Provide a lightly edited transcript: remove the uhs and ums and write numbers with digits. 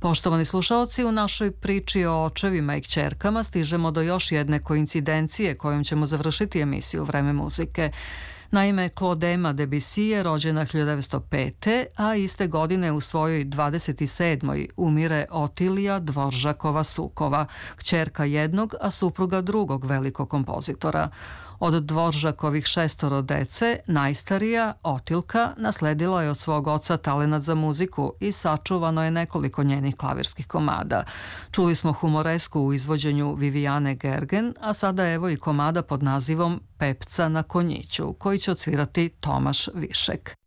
Poštovani slušalci, u našoj priči o očevima i kćerkama stižemo do još jedne koincidencije kojom ćemo završiti emisiju Vreme muzike. Naime, Claudema Debussy je rođena 1905. a iste godine u svojoj 27. umire Otilija Dvoržakova-Sukova, kćerka jednog, a supruga drugog velikog kompozitora. Od Dvoržakovih 6 dece, najstarija, Otilka, nasledila je od svog oca talenat za muziku i sačuvano je nekoliko njenih klavirskih komada. Čuli smo humoresku u izvođenju Vivijane Gergen, a sada evo i komada pod nazivom Pepca na konjiću, koji će odsvirati Tomaš Višek.